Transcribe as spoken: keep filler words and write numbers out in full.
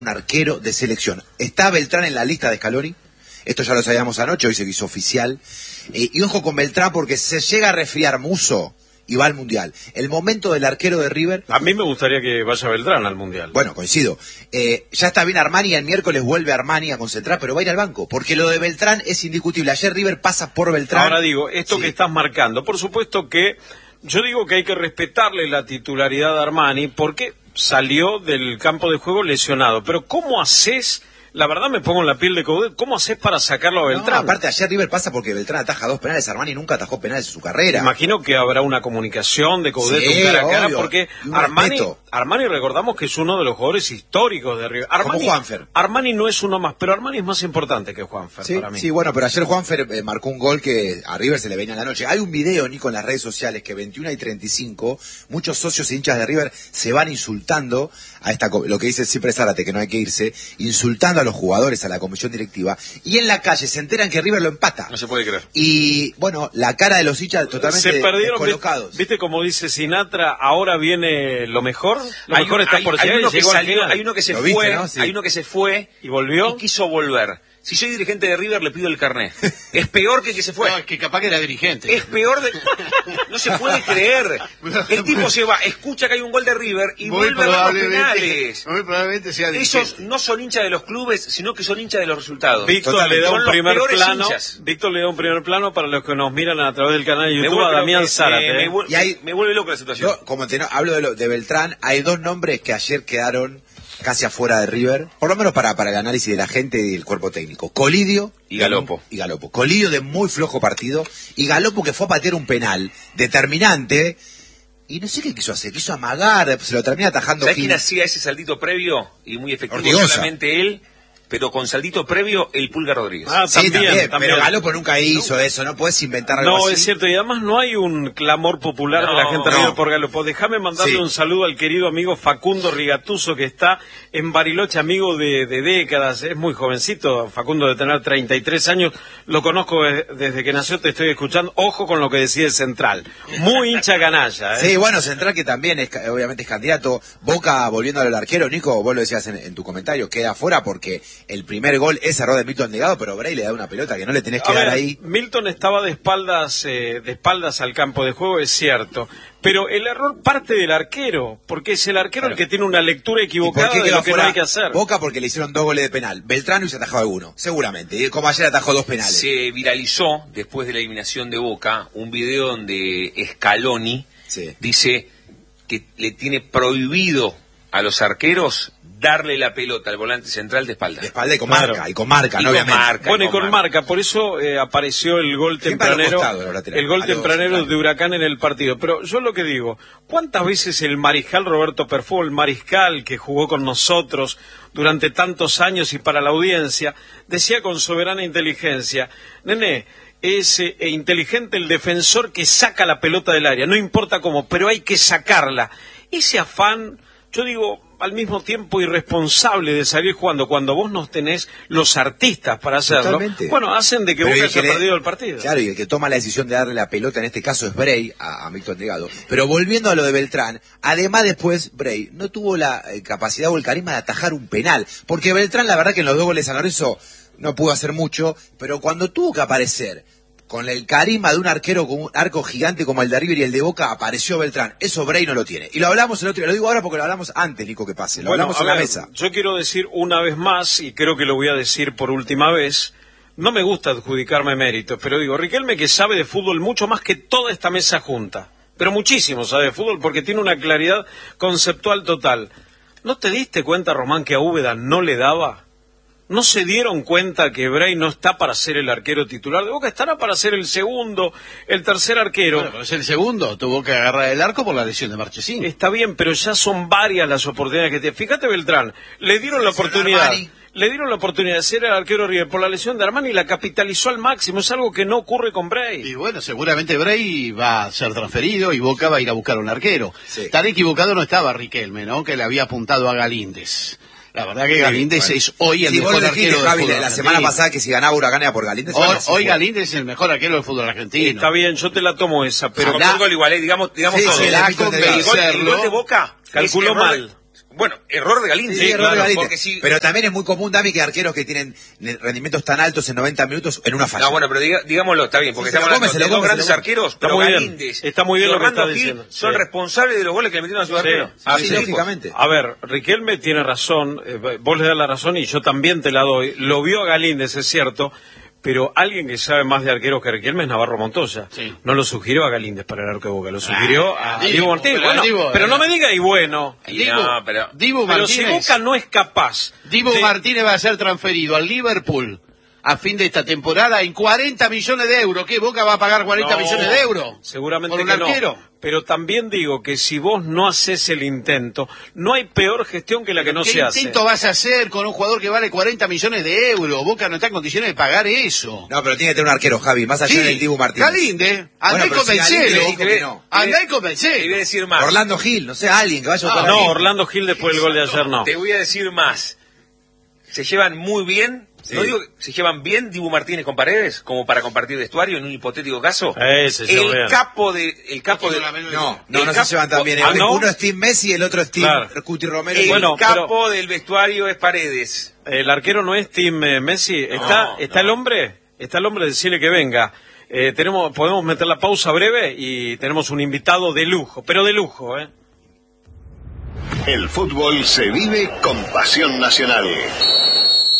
un arquero de selección. Está Beltrán en la lista de Scaloni, esto ya lo sabíamos anoche, hoy se hizo oficial, eh, y ojo con Beltrán porque se llega a resfriar Musso y va al Mundial. El momento del arquero de River... A mí me gustaría que vaya Beltrán al Mundial. Bueno, coincido. Eh, ya está bien Armani y el miércoles vuelve Armani a concentrar, pero va a ir al banco, porque lo de Beltrán es indiscutible. Ayer River pasa por Beltrán. Ahora digo, esto sí. que estás marcando, por supuesto que yo digo que hay que respetarle la titularidad de Armani, porque salió del campo de juego lesionado. Pero ¿cómo haces? La verdad me pongo en la piel de Coudet. ¿Cómo haces para sacarlo a Beltrán? No, aparte ayer River pasa porque Beltrán ataja dos penales. Armani nunca atajó penales en su carrera. Imagino que habrá una comunicación de Coudet, sí, un cara a cara, obvio. porque Armani, Armani recordamos que es uno de los jugadores históricos de River. Armani, como Juanfer. Armani no es uno más, pero Armani es más importante que Juanfer sí, para mí. Sí, bueno, pero ayer Juanfer eh, marcó un gol que a River se le venía en la noche. Hay un video, Nico, en las redes sociales que veintiuna y treinta y cinco, muchos socios e hinchas de River se van insultando a esta, lo que dice siempre Zárate, que no hay que irse, insultando a los jugadores, a la comisión directiva, y en la calle se enteran que River lo empata. No se puede creer. Y, bueno, la cara de los hinchas totalmente se perdieron, descolocados. ¿Viste como dice Sinatra, ahora viene lo mejor? Lo hay, mejor está hay, por hay, llegar uno y que llegó al salió, final. hay uno que se ¿Lo fue, viste, no? Sí. hay uno que se fue y volvió y quiso volver. Si soy dirigente de River, le pido el carnet. Es peor que que se fue. No, es que capaz que era dirigente. Es peor de... No se puede creer. El tipo se va, escucha que hay un gol de River y muy vuelve a ver los penales. Muy probablemente sea dirigente. Esos no son hinchas de los clubes, sino que son hinchas de los resultados. Víctor Totalmente. le da un Son los primer peores plano. hinchas. Víctor le da un primer plano para los que nos miran a través del canal de Me YouTube vuelve- a Damián me- Zárate. me- ¿eh? me vuelve- Y hay- me vuelve loco la situación. Yo, como te no- hablo de, lo, de Beltrán, hay dos nombres que ayer quedaron casi afuera de River, por lo menos para, para el análisis de la gente y del cuerpo técnico. Colidio Y Galopo. Y Galopo. Colidio de muy flojo partido y Galopo que fue a patear un penal determinante y no sé qué quiso hacer, quiso amagar, se lo termina atajando. ¿Sabes Gil. quién hacía ese saldito previo y muy efectivo? Ortigosa. Solamente él, pero con saldito previo el Pulga Rodríguez. Ah, Sí, también, también, también. pero Galopo nunca hizo eso, no puedes inventar algo No, así. es cierto, y además no hay un clamor popular de la No, gente no. River por Galopo. Déjame mandarle Sí. un saludo al querido amigo Facundo Rigatuso, que está en Bariloche, amigo de, de décadas, es muy jovencito, Facundo de tener treinta y tres años, lo conozco de- desde que nació, te estoy escuchando, ojo con lo que decide Central, muy hincha canalla. ¿eh? Sí, bueno, Central que también es, ca- obviamente es candidato. Boca, volviendo al arquero, Nico, vos lo decías en, en tu comentario, queda afuera porque el primer gol es error de Milton Negado, pero Bray le da una pelota que no le tenés que A dar ver, ahí. Milton estaba de espaldas, eh, de espaldas al campo de juego, es cierto, pero el error parte del arquero, porque es el arquero Claro. el que tiene una lectura ¿Y por equivocada qué de quedó lo que no afuera hay que hacer. Boca? Porque le hicieron dos goles de penal. Beltrán hubiese atajado alguno, seguramente. Y como ayer atajó dos penales. Se viralizó, después de la eliminación de Boca, un video donde Scaloni Sí. dice que le tiene prohibido a los arqueros darle la pelota al volante central de espalda. De espalda y con Claro. marca, y con marca, Y ¿no? con obviamente. marca. Bueno, y con con marca. marca, por eso eh, apareció el gol Siempre a los tempranero, costados, los laterales, el gol a los tempranero centrales. de Huracán en el partido. Pero yo lo que digo, ¿cuántas veces el mariscal Roberto Perfú, el mariscal que jugó con nosotros durante tantos años y para la audiencia, decía con soberana inteligencia, nene, es eh, inteligente el defensor que saca la pelota del área, no importa cómo, pero hay que sacarla. Ese afán, yo digo, al mismo tiempo irresponsable de salir jugando cuando vos no tenés los artistas para hacerlo, Totalmente. bueno, hacen de que Pero Boca el que haya le- perdido el partido. Claro, y el que toma la decisión de darle la pelota en este caso es Bray a, a Milton Negado. Pero volviendo a lo de Beltrán, además después Bray no tuvo la eh, capacidad o el carisma de atajar un penal. Porque Beltrán, la verdad que en los dos goles a Lorenzo no pudo hacer mucho, pero cuando tuvo que aparecer con el carisma de un arquero con un arco gigante como el de River y el de Boca, apareció Beltrán. Eso Bray no lo tiene. Y lo hablamos el otro día, lo digo ahora porque lo hablamos antes, Nico, que pase. Lo Bueno, hablamos a en la ver, mesa. yo quiero decir una vez más, y creo que lo voy a decir por última vez, no me gusta adjudicarme méritos, pero digo, Riquelme que sabe de fútbol mucho más que toda esta mesa junta, pero muchísimo sabe de fútbol porque tiene una claridad conceptual total. ¿No te diste cuenta, Román, que a Úbeda no le daba? ¿No se dieron cuenta que Bray no está para ser el arquero titular de Boca? Estará para ser el segundo, el tercer arquero. Bueno, pero es el segundo, tuvo que agarrar el arco por la lesión de Marchesín. Está bien, pero ya son varias las oportunidades que tiene. Fíjate, Beltrán, le dieron la oportunidad, Armani. le dieron la oportunidad de ser el arquero River por la lesión de Armani y la capitalizó al máximo. Es algo que no ocurre con Bray. Y bueno, seguramente Bray va a ser transferido y Boca va a ir a buscar un arquero. Sí. Tan equivocado no estaba Riquelme, ¿no? Que le había apuntado a Galíndez. La verdad que Galíndez bueno. es hoy el Sí, vos mejor lo arquero dijiste, del Javi, fútbol la argentino. semana pasada que si ganaba Huracán era por Galíndez. Hoy, bueno, sí, hoy bueno. Galíndez es el mejor arquero del fútbol argentino. Está bien, yo te la tomo esa, pero Pero con el gol igual, eh, digamos, digamos Sí, todo. sí, el, la gol, el, gol, el convencerlo. gol de Boca calculó es error mal. de- Bueno, error de Galíndez. Sí, error de claro, Galíndez. porque si- Pero también es muy común, Dami, que arqueros que tienen rendimientos tan altos en noventa minutos en una falla. No, bueno, pero diga- digámoslo, está bien, porque Sí, se lo estamos come, hablando se de lo dos come, grandes se lo come. arqueros, Está pero muy bien, Galíndez está muy bien y lo que Orlando está Gil diciendo, son sí. responsables de los goles que le metieron a su Sí, arquero. sí, Así sí, mismo. lógicamente. A ver, Riquelme tiene razón, eh, vos le das la razón y yo también te la doy. Lo vio a Galíndez, es cierto, pero alguien que sabe más de arqueros que Riquelme es Navarro Montoya. Sí. No lo sugirió a Galíndez para el arco de Boca, lo sugirió Ah, a Dibu, Dibu Martínez. pero Bueno, Dibu, pero no eh, me diga y bueno. Y Dibu, no, pero- Dibu Pero si Martínez, Boca no es capaz Dibu de- Martínez va a ser transferido al Liverpool a fin de esta temporada en cuarenta millones de euros. ¿Qué? ¿Boca va a pagar cuarenta No, millones de euros? Seguramente ¿Por un que no. arquero? Pero también digo que si vos no haces el intento, no hay peor gestión que la que no ¿Qué se hace. intento vas a hacer con un jugador que vale cuarenta millones de euros? Boca no está en condiciones de pagar eso. No, pero tiene que tener un arquero, Javi, más allá del Dibu Martínez. Galíndez, andá Bueno, y pero si Galíndez convencelo. dijo que no. Andá y Te voy a convencelo. decir más. Orlando Gil, no sé, alguien que vaya a Ah, buscar No, a alguien. Orlando Gil después del gol de ayer no. Te voy a decir más. Se llevan muy bien. Sí. No digo que se llevan bien Dibu Martínez con Paredes, como para compartir vestuario en un hipotético caso. Eh, se llevan el bien. capo de, el capo No de, tengo la menor No, no, El no capo- se llevan tan bien. Ah, ¿no? Uno es Team Messi y el otro es Team Claro. Cuti Romero. el Bueno, capo del vestuario es Paredes. El arquero no es Team eh, Messi. ¿Está, No, está no. el hombre? Está el hombre, decirle que venga. Eh, tenemos, podemos meter la pausa breve y tenemos un invitado de lujo, pero de lujo, ¿eh? El fútbol se vive con pasión nacional.